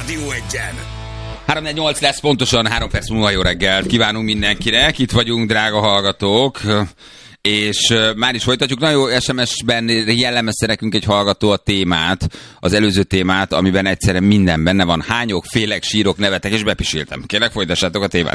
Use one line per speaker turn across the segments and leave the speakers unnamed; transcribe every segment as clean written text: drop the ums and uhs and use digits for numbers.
Rádió Egyen.
3-8 lesz pontosan, 3 perc múlva jó reggelt kívánunk mindenkinek. Itt vagyunk, drága hallgatók. És már is folytatjuk. Nagyon jó SMS-ben jellemezte nekünk egy hallgató a témát, az előző témát, amiben egyszerre minden benne van. Hányok, félek, sírok, nevetek, és bepiséltem. Kérlek, folytassátok a témát.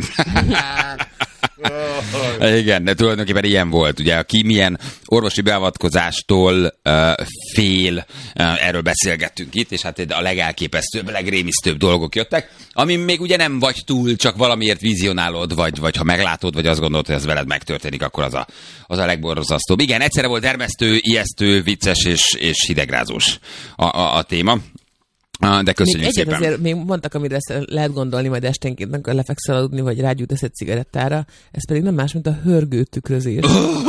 Igen, de tulajdonképpen ilyen volt. Ugye, aki milyen orvosi beavatkozástól fél, erről beszélgettünk itt, és hát a legelképesztőbb, legrémisztőbb dolgok jöttek, ami még ugye nem vagy túl, csak valamiért vizionálod, vagy ha meglátod, vagy azt gondolod, hogy ez veled megtörténik, akkor az a legborzasztóbb. Igen, egyszerre volt termesztő, ijesztő, vicces és hidegrázós a téma. De köszönjük szépen.
Azért még mondtak, amire lehet gondolni majd esténként, amikor lefekszel aludni, vagy rágyújtasz egy cigarettára, ez pedig nem más, mint a hörgő tükrözés.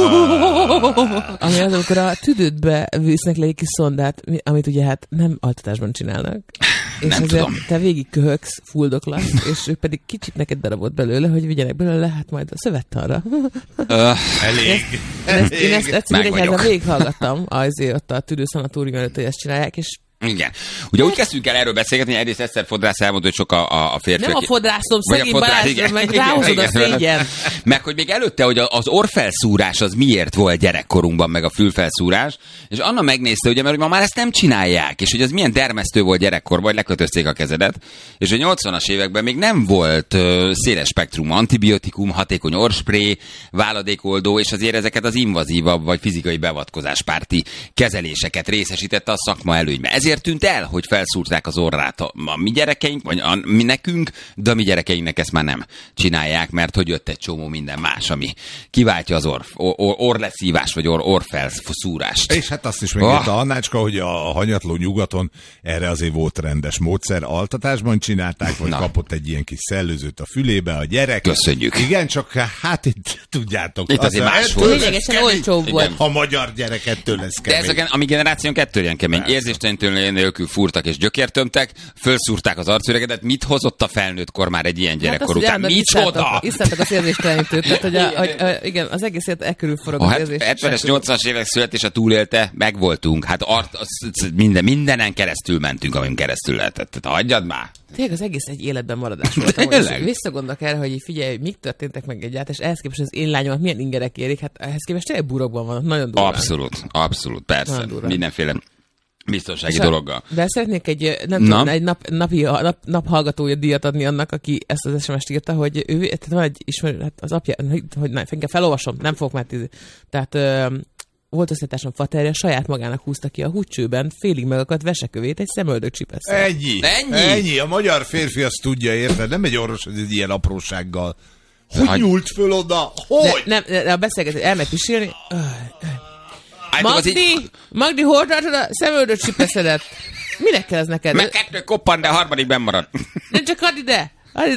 Ami az, amikor a tüdődbe visznek le egy kis szondát, amit ugye hát nem altatásban csinálnak. És
nem
azért
tudom.
te végig köhögsz, fuldoklasz, és ők pedig kicsit neked darabot belőle, hogy vigyenek belőle, hát majd a szövettanra.
Elég.
Én ezt egyszerűen végighallgattam, azért ott a tüdőszanatórium előtt, hogy ezt csinálják, és
igen. Ugye úgy kezdtünk el erről beszélgetni, hogy egyrészt Eszter Fodrász elmondta, hogy sok a férfiak.
nem a fodrászom, szegény Balázs, meg ráhozod a szégyen.
Meg hogy még előtte, hogy az orrfelszúrás az miért volt gyerekkorunkban, meg a fülfelszúrás, és Anna megnézte, ugye, mert hogy ma már ezt nem csinálják, és hogy ez milyen dermesztő volt gyerekkorban, hogy lekötözték a kezedet, és a 80-as években még nem volt széles spektrum antibiotikum, hatékony orrspré, váladékoldó, és azért ezeket az invazívabb vagy fizikai beavatkozáspárti kezeléseket részesítette a szakma előnybe. Ezért tűnt el, hogy felszúrták az orrát a mi gyerekeink, vagy mi nekünk, de a mi gyerekeinknek ezt már nem csinálják, mert hogy jött egy csomó minden más, ami kiváltja az orrleszívás, vagy orrfelszúrást.
És hát azt is megírta Annácska, hogy a hanyatló nyugaton erre azért volt rendes módszer. Altatásban csinálták, vagy kapott egy ilyen kis szellőzőt a fülébe a gyerek.
Köszönjük.
Igen, csak hát itt tudjátok.
Itt azért más volt.
Lényegesen olcsóbb volt.
Ha magyar gyerekettől lesz kemény.
De ez a mi generáción kettően kemény. Érzéstelenítő nélkül fúrtak és gyökértömtek, fölszúrták az arcüregedet. Mit hozott a felnőttkor már egy ilyen gyerekkor után? Micsoda?
Isztátok az érzéstelenítőt. Tehát, igen, az egész élet elkörül forog az érzés.
A 70-es, 80-as évek születése túlélte, megvoltunk. Hát mindenen keresztül mentünk, amin keresztül lehetett. Tehát hagyjad már.
Tényleg az egész egy életben maradás volt. Visszagondolok erre, hogy figyelj, mik történtek meg egyáltalán, és ehhez képest az én lányomat milyen ingerek érik, hát ehhez képest tényleg burokban van, nagyon durván.
Abszolút, persze. Mindenféle biztonsági dologgal.
De szeretnék egy naphallgatója díjat adni annak, aki ezt az SMS-t írta, hogy ő, tehát van egy ismerő, hát az apja, hogy inkább felolvasom, nem fogok már Tehát volt osztálytársam faterja, saját magának húzta ki a húcsőben félig megakadt vesekövét egy szemöldök csipesszel.
Ennyi. A magyar férfi azt tudja, érted? Nem egy orvos, hogy egy ilyen aprósággal. Hogy nyúlt föl oda? Hogy?
De a beszélgetés elmegy pisélni. Magdi, hol tartod a szemöldök csipeszedet? Minek kell ez neked?
Meg 2 koppan, de a harmadik benn marad.
Nem csak add ide!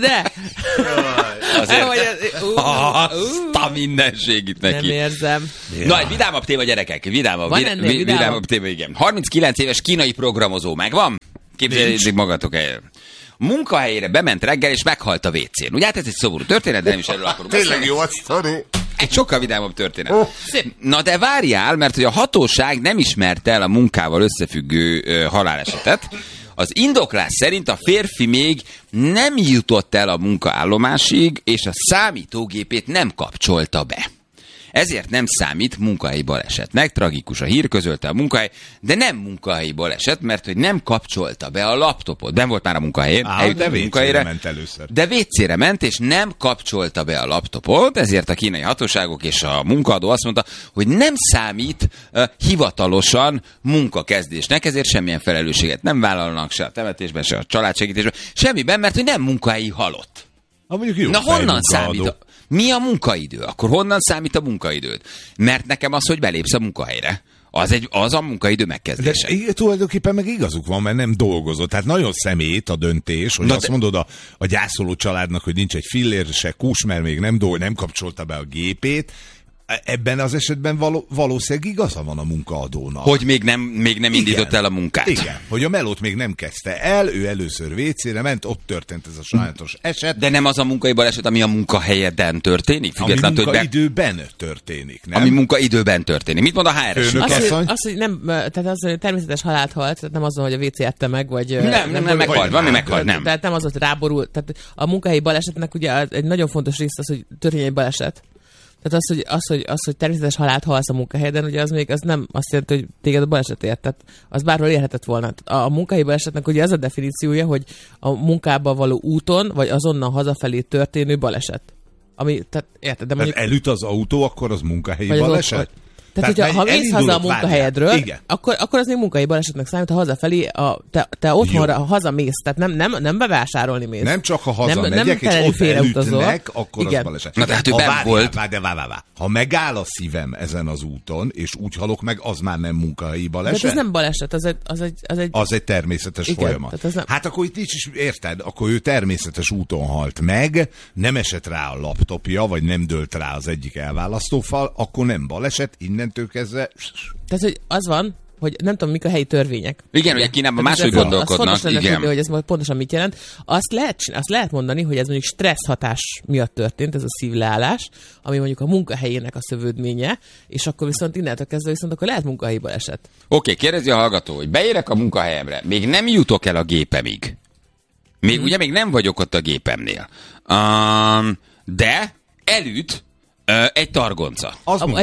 Azért azt a mindenségit neki.
Nem érzem.
Na, egy vidámabb téma, gyerekek. Vidámabb téma, igen. 39 éves kínai programozó megvan? Képzeljétek magatok el. Munkahelyére bement reggel, és meghalt a WC-n. Ugye hát ez egy szomorú történet, de nem is erről akarunk beszélni.
Tényleg jó a sztori.
Egy sokkal vidámabb történet. Na de várjál, mert hogy a hatóság nem ismerte el a munkával összefüggő halálesetet. Az indoklás szerint a férfi még nem jutott el a munkaállomásig, és a számítógépét nem kapcsolta be. Ezért nem számít munkahelyi balesetnek, tragikus a hír, közölte a munkahely, de nem munkahelyi baleset, mert hogy nem kapcsolta be a laptopot. Ben volt már a munkahelyén,
de WC-re ment először.
De WC-re ment, és nem kapcsolta be a laptopot, ezért a kínai hatóságok és a munkaadó azt mondta, hogy nem számít hivatalosan munkakezdésnek, ezért semmilyen felelősséget nem vállalnak se a temetésben, se a családsegítésben, semmiben, mert hogy nem munkahelyi halott. Na honnan számít? Mi a munkaidő? Akkor honnan számít a munkaidőt? Mert nekem az, hogy belépsz a munkahelyre, az a munkaidő megkezdése.
De tulajdonképpen meg igazuk van, mert nem dolgozott. Tehát nagyon szemét a döntés, hogy azt mondod a gyászoló családnak, hogy nincs egy fillér se kús, mert még nem kapcsolta be a gépét. Ebben az esetben valószínűleg igaza van a munkaadónak.
Hogy még nem indított el a munkát.
Igen, hogy a melót még nem kezdte el, ő először WC-re ment, ott történt ez a sajátos eset.
De nem az a munkai baleset, ami a munkahelyeden történik?
Ami munkaidőben történik, nem?
Ami munkaidőben történik. Mit mond a HRS?
Az, hogy nem, tehát az, hogy természetes halált halt, tehát nem azon, hogy a WC ette meg, vagy...
Nem meghalt, valami meghalt, nem.
Tehát nem az, hogy ráborul. Tehát a munkahelyi balesetnek ugye egy nagyon fontos része az, hogy történjen egy baleset. Tehát az, hogy természetes halált halsz a munkahelyeden, ugye az nem azt jelenti, hogy téged a baleset ért. Tehát az bárhol érhetett volna. A munkahelyi balesetnek ugye az a definíciója, hogy a munkába való úton, vagy azonnal hazafelé történő baleset. Ami, tehát érted, de mondjuk...
elüt az autó, akkor az munkahelyi baleset?
Tehát, hogyha ha mész haza a munkahelyedről, akkor az még munkahelyi balesetnek számít, ha hazafelé, te otthonra hazamész, tehát nem bevásárolni mész.
Nem csak ha hazamegyek, és ott elütnek, akkor igen. Az baleset.
Na tehát ő benn volt.
Ha megáll a szívem ezen az úton, és úgy halok meg, az már nem munkahelyi baleset.
De ez nem baleset,
az egy természetes igen, folyamat. Nem... Hát akkor itt is érted, akkor ő természetes úton halt meg, nem esett rá a laptopja, vagy nem dőlt rá az egyik elválasztófal, akkor nem baleset, innentől kezdve...
Tehát, hogy az van, hogy nem tudom, mik a helyi törvények.
Igen, ugye Kínában máshogy gondolkodnak.
Az fontos lenne tudni, hogy ez pontosan mit jelent. Azt lehet mondani, hogy ez mondjuk stressz hatás miatt történt, ez a szívleállás, ami mondjuk a munkahelyének a szövődménye, és akkor viszont innentől kezdve viszont akkor lehet munkahelyi baleset.
Oké, kérdezi a hallgató, hogy beérek a munkahelyemre, még nem jutok el a gépemig. Ugye még nem vagyok ott a gépemnél. De elüt egy targonca.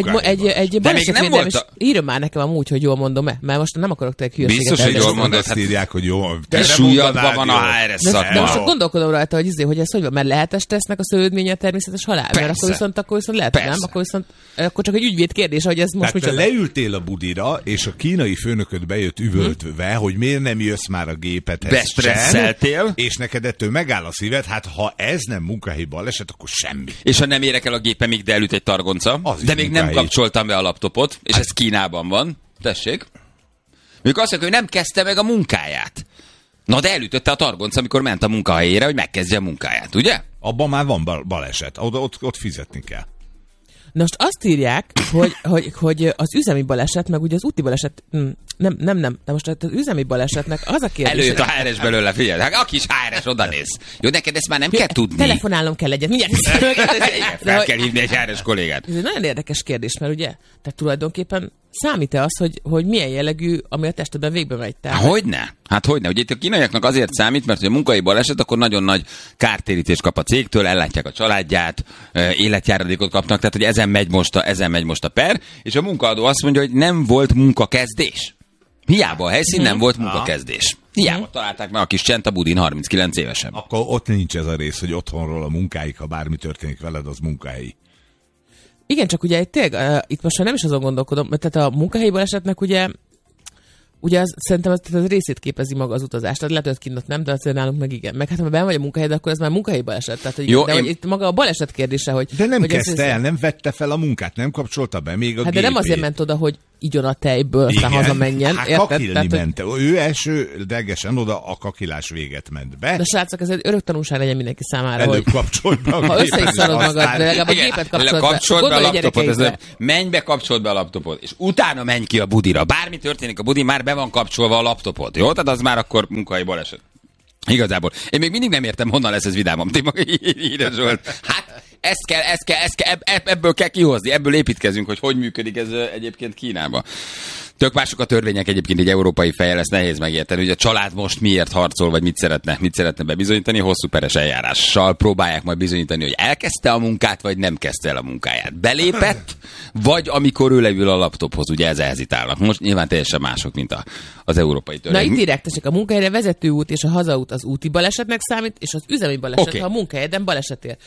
Egy balesetvédelmi, írja már nekem amúgy, hogy jól mondom-e, mert most nem akarok te hülyeséget.
Biztos, hogy jól mondod.
Azt írják, hogy jól.
De súlyadban van a HRS szakma.
De most gondolkodom rajta, hogy ez hogy van, mert lehet stressznek a szövődménye a természetes halál? Mert akkor viszont lehet, persze. Nem? Akkor csak egy ügyvéd kérdés, hogy ez most
micsoda. Leültél a budira, és a kínai főnököd bejött üvöltve, hogy miért nem jössz már a gépedhez.
Bestresszeltél.
És neked ettől megáll a szíved, hát ha ez nem munkahelyi baleset, akkor semmi.
És ha nem érek el a gépemig, de elüt egy targonca, de még nem kapcsoltam be a laptopot, és ez Kínában van. Tessék. Mikor azt mondja, hogy nem kezdte meg a munkáját. Na de elütötte a targonca, amikor ment a munkahelyére, hogy megkezdje a munkáját, ugye?
Abban már van baleset, ott fizetni kell.
Na most azt írják, hogy az üzemi baleset, meg ugye az úti baleset, nem. De most az üzemi balesetnek az a kérdés...
Előjött a HRS belőle, figyelj. Hát aki is HRS, oda néz. Jó, neked ezt már nem kell tudni.
Telefonálnom kell egyet. Mindjárt
fel kell hívni egy HRS kollégát.
Ez egy nagyon érdekes kérdés, mert ugye, tehát tulajdonképpen számít-e az, hogy milyen jellegű, ami a testedben végbe megy?
Hogyne. Ugye itt a kínaiaknak azért számít, mert hogy a munkai baleset, akkor nagyon nagy kártérítést kap a cégtől, ellátják a családját, életjáradékot kapnak, tehát hogy ezen megy most a per, és a munkaadó azt mondja, hogy nem volt munkakezdés. Hiába a helyszín nem volt munkakezdés. Hiába találták meg a kis csent a budin 39 évesen.
Akkor ott nincs ez a rész, hogy otthonról a munkáig, ha bármi történik veled, az munkahelyi.
Igen, csak ugye itt most nem is azon gondolkodom, mert tehát a munkahelyi balesetnek ugye az, szerintem az részét képezi maga az utazást. Tehát lehet, hogy kint nem, de azért nálunk meg igen. Meg hát ha benn vagy a munkahely, akkor ez már munkahelyi baleset. Tehát, hogy
jó,
de hogy itt maga a baleset kérdése, hogy...
De nem kezdte el, nem vette fel a munkát, nem kapcsolta be még a gépét.
De nem azért ment oda, hogy igyon a tejből, aztán hazamenjen.
Hát kakilni ment. Ő elsődlegesen oda a kakilás véget ment be.
De srácok, ez egy örök tanulság legyen mindenki számára.
Előbb kapcsolt be a
gépet. Ha össze is szarod magad, de legalább a gépet kapcsolt be.
A laptopot, menj be, kapcsolt be a laptopot, és utána menj ki a budira. Bármi történik a budin, már be van kapcsolva a laptopot. Jó? Tehát az már akkor munkahelyi baleset. Igazából. Én még mindig nem értem, honnan lesz ez vidámom. Ti maga írja Zsolt. Hát, ebből kell kihozni, ebből építkezünk, hogy működik ez egyébként Kínában. Tök mások a törvények egyébként egy európai fejjel, ezt nehéz megérteni, hogy a család most miért harcol, vagy mit szeretne bebizonyítani, hosszú peres eljárással próbálják majd bizonyítani, hogy elkezdte a munkát, vagy nem kezdte el a munkáját. Belépett, vagy amikor ő leül a laptophoz, ugye ez hezitálnak. Most nyilván teljesen mások, mint az európai törvény.
Na itt direkt, a munkahelyre vezető út és a hazaút az úti balesetnek számít, és az üzemi baleset, ha a munkahelyeden baleset ér.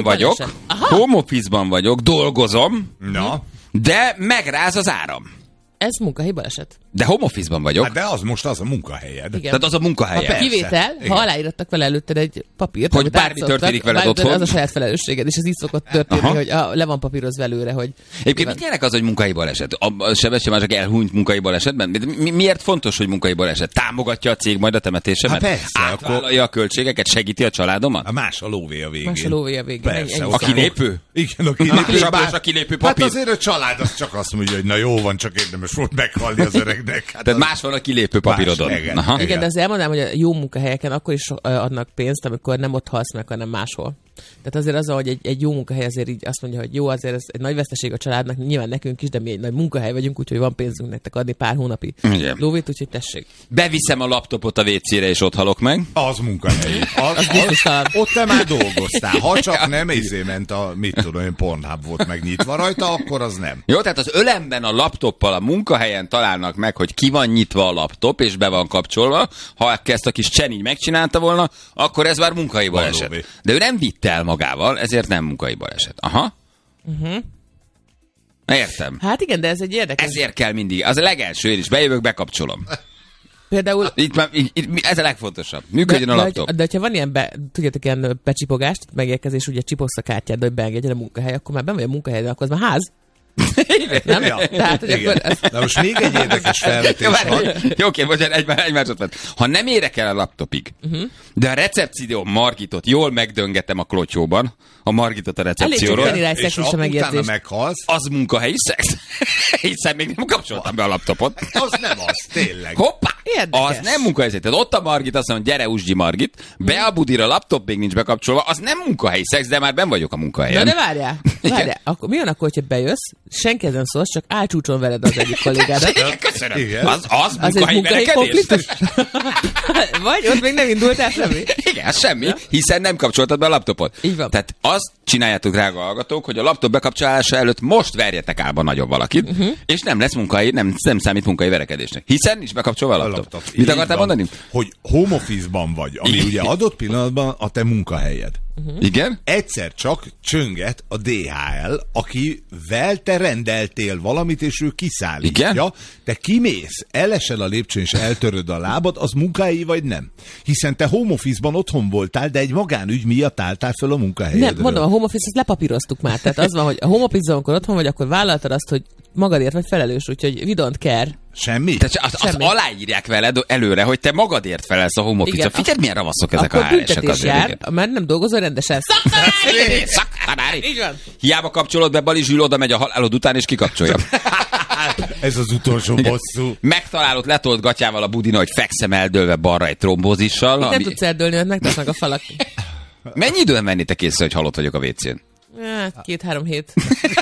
Home office-ban vagyok, dolgozom, de megráz az áram.
Ez munkahelyi baleset.
De home office-ban vagyok.
Hát de az most az a munkahelyed.
Igen.
Tehát az a munkahelyed.
Kivétel, ha aláírattak vele előtted egy papírt,
hogy bármi történik veled otthon.
Az a saját felelősséged, és ez így szokott történni, hogy le van papírozva előre, hogy...
Egyébként mit jelent az, hogy munkahelyi baleset? A sebesség már csak elhunyt munkahelyi balesetben? Miért fontos, hogy munkahelyi baleset? Támogatja a cég majd a temetésemet?
Hát persze,
átvállalja a költségeket, segíti a családomat?
A más a lóvé a végén.
Más a lóvé a végén.
Persze.
A kilépő?
Igen, a kilépő.
A kilépő papír.
Hát azért a család az csak azt mondja, hogy na jó van, csak érdemes volt meghalni az öregnek. Hát
tehát más van a kilépő papírodon.
Igen, de azért elmondanám, hogy a jó munkahelyeken akkor is adnak pénzt, amikor nem ott halsz meg, hanem máshol. Tehát azért az, hogy egy jó munkahely azért így azt mondja, hogy jó, azért ez egy nagy veszteség a családnak, nyilván nekünk is, de mi egy nagy munkahely vagyunk, úgyhogy van pénzünk nektek adni pár hónapi lóvét, úgyhogy tessék.
Beviszem a laptopot a WC-re, és ott halok meg.
Az munkahely. Az ott te már dolgoztál. Ha csak nem ment a, mit tudom én, Pornhub volt megnyitva rajta, akkor az nem.
Jó, tehát az ölemben a laptoppal a munkahelyen találnak meg, hogy ki van nyitva a laptop, és be van kapcsolva. Ha ezt a kis Csen így megcsinálta volna, akkor ez már munkahelyi baleset. De ő nem vitte el magával, ezért nem munkai baleset. Aha. Értem.
Hát igen, de ez egy érdekes.
Ezért kell mindig. Az a legelső, én is bejövök, bekapcsolom.
Például...
Ez a legfontosabb. Működjön a laptop.
De ha van ilyen, tudjátok, ilyen becsipogást, megérkezés, ugye csipogsz a kártyád, hogy beengedjen a munkahely, akkor már vagy a munkahely, de akkor az már ház. Nem?
Ja.
Tehát, hogy akkor ez...
Na most még egy érdekes felvetés van.
Jó, oké, bocsánat, egy másodperc. Ha nem érek el a laptopig, de a recepció Margitot jól megdöngetem a klotyóban, a Margitot a recepcióról,
és utána meghalsz,
az munkahelyi szex. Hiszen még nem kapcsoltam be a laptopot.
Az nem az, tényleg.
Hoppá!
Érdekes.
Az nem munkahelyi szex. Tehát ott a Margit, azt mondja, gyere, Usgyi Margit, be a budira, a laptop még nincs bekapcsolva, az nem munkahelyi szex, de már benn vagyok a munkahelyen.
De várjál. Akkor mi van akkor, hogyha bejössz, senki ezen szólsz, csak álcsúcson veled az egyik kollégádat.
Köszönöm.
Igen.
Az munkahelyi
konfliktus? Vagy ott még nem indultál semmi?
Igen, semmi, hiszen nem kapcsoltad be a laptopot.
Így van.
Tehát azt csináljátok, drága hallgatók, hogy a laptop bekapcsolása előtt most verjetek álba nagyon valakit, és nem lesz munkai, nem számít munkai verekedésnek. Hiszen nincs bekapcsolva a laptop. Mit akartál mondani?
Hogy home office-ban vagy, ami ugye adott pillanatban a te munkahelyed.
Igen?
Egyszer csak csönget a DHL, akivel te rendeltél valamit, és ő kiszállítja.
Igen?
Te kimész, elesel a lépcsőn, és eltöröd a lábad, az munkahelyi vagy nem? Hiszen te home office-ban otthon voltál, de egy magánügy miatt álltál föl a munkahelyedről.
Nem, mondom, a home office-t lepapíroztuk már. Tehát az van, hogy a home office-ban, amikor otthon vagy, akkor vállaltad azt, hogy magadért vagy felelős, úgyhogy we don't care.
Semmi?
Tehát azt aláírják veled előre, hogy te magadért felelsz a home office-ra. Figyeld, milyen ravaszok ezek a HR-esek azért.
Mert nem dolgozol rendesen.
Szaktanári! Így van. Hiába kapcsolod be, Bali Zsül oda megy a halálod után, és kikapcsolja.
Ez az utolsó bosszú.
Megtalálod letolt gatyával a budina, hogy fekszem eldőlve balra egy trombózissal.
Nem tudsz eldőlni, mert megtesznek a falak.
Mennyi időn vennétek észre, hogy halott vagyok a WC-n?
2-3 hét.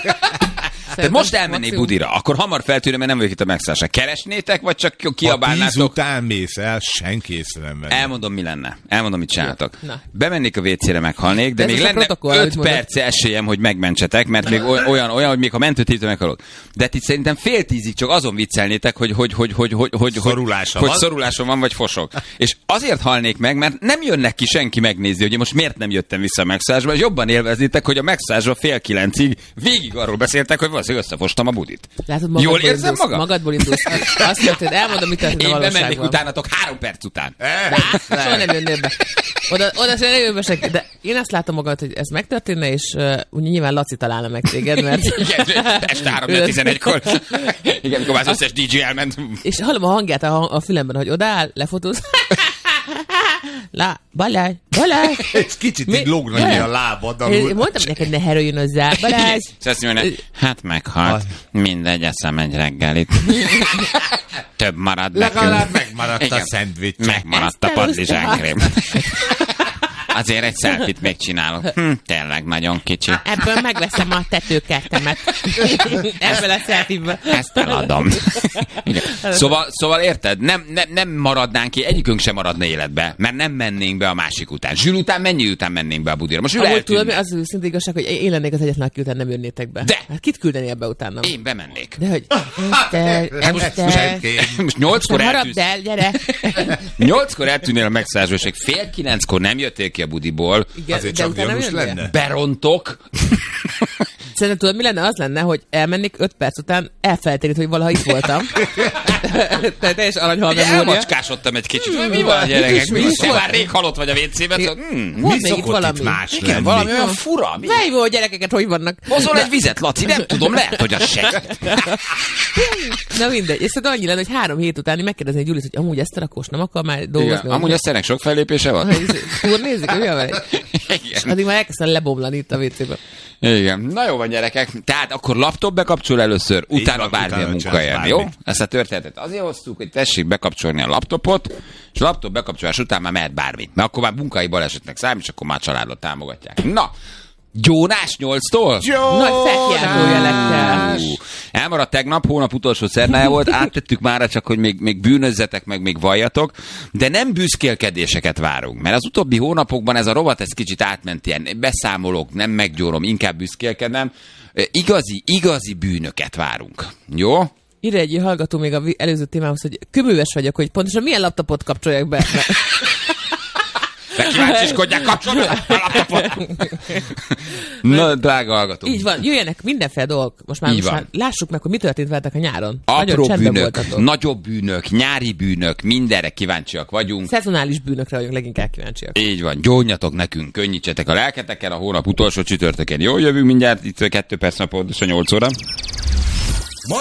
Tehát most elmennék budira, akkor hamar feltűnöm, mert nem vagyok itt a megszállásra. Keresnétek, vagy csak kiabálnátok?
10 után mész el, senki észre nem venni.
Elmondom, mi lenne. Elmondom, mit csináltok. Bemennék a WC-re, meghalnék, de még lenne 5 perc esélyem, hogy megmentsetek, mert még olyan, hogy még ha mentőt hívta, meghalok. De itt szerintem 9:30 csak azon viccelnétek, hogy szorulásom van, vagy fosok. És azért halnék meg, mert nem jönnek ki senki megnézni, hogy most miért nem jöttem vissza a megszállásba, és jobban élveznétek, hogy a megszállásba 8:30 végig arról beszéltek, hogy összefostam a budit.
Látod,
jól érzem magam?
Magadból indulsz. Azt történt, elmondom, mit történt a valóságban.
Én bemennék utánatok 3 perc után.
Soha nem jönnél be. Oda sem nem jön be senki. De én azt látom magad, hogy ez megtörténne, és ugye nyilván Laci találna meg téged, mert...
Igen, este 3-11-kor. Igen, amikor már az összes DJ elment.
És hallom a hangját a fülemben, hogy odaáll, lefotóz. Balázs!
Ez kicsit így lógna a lábad.
Én mondtam neked, ne heroinozzál, Balázs!
Hát meghalt. Mindegy, eszem egy reggelit. Több marad nekünk.
Legalább megmaradt a szendvics.
Megmaradt a padlizsánkrém. Azért egy selfit még csinálok. Tényleg nagyon kicsi.
Ebből megveszem a tetőkertemet. Ebből a selfiből.
Ezt eladom. Szóval érted? Nem maradnánk ki, egyikünk sem maradna életbe, mert nem mennénk be a másik után. Zsül után mennyi után mennénk be a budira? Most
amúgy tudod, az őszinte igazság, hogy én lennék az egyetlen, aki után nem jönnétek be.
De!
Hát kit küldenél be utána?
Én bemennék.
De hogy?
Most 8-kor
harapd el, gyere!
8-kor eltűnnél a megszállásból, és 8:30 nem jöttél ki a budiból.
Igen, azért csak gyanús lenne.
Berontok.
Szerintem tudod, mi lenne? Az lenne, hogy elmennék 5 perc után elfelejteni, hogy valaha itt voltam. Tehát teljesen aranyhal memória.
Elmacskásodtam egy kicsit. Mi van, gyerekek? Mi is? Már rég halott vagy a WC-ben.
Mi szokott itt más lenni?
Igen, valami olyan fura.
Mely volt gyerekeket, hogy vannak?
Hozol egy vizet, Laci, nem tudom, lehet, hogy az segít.
Na mindegy. És szóval annyi lenne, hogy 3 hét után megkérdezni Gyulit, hogy amúgy ezt a rakós nem akar már dolgozni.
Igen, amúgy ezt sok fellépése van?
Turnézik, mi a vele? Addig már elkezdtem lebomlani itt a WC-ben.
Igen. Na jó van, gyerekek. Tehát akkor laptop bekapcsol először, utána bármilyen munkahelyen, jó? Ezt a történetet azért hoztuk, hogy tessék bekapcsolni a laptopot, és a laptop bekapcsolás után már mehet bármi. Mert akkor már munkai balesetnek számít, és akkor már családot támogatják. Na, Gyónás 8-tól?
Nagy fekjelekkel.
Elmaradt tegnap, hónap utolsó szerdája volt, áttettük mára csak, hogy még bűnözzetek, meg még valljatok, de nem büszkélkedéseket várunk, mert az utóbbi hónapokban ez a rovat ez kicsit átment ilyen, beszámolok, nem meggyórom, inkább büszkélkedem, igazi bűnöket várunk. Jó?
Írja egy hallgató még az előző témához, hogy köműves vagyok, hogy pontosan milyen laptopot kapcsoljak be.
De kíváncsiskodják, kapcsolni a laptopot! Na, drága hallgató.
Így van, jöjjenek mindenféle dolgok. Most már lássuk meg, hogy mi történt veletek a nyáron.
Apró bűnök, nagyobb bűnök, nyári bűnök, mindenre kíváncsiak vagyunk.
Szezonális bűnökre vagyunk leginkább kíváncsiak.
Így van, gyónjatok nekünk, könnyítsetek a lelketeken, a hónap utolsó csütörtökén. Jól jövünk mindjárt, itt 2 perc pontosan 8 óra.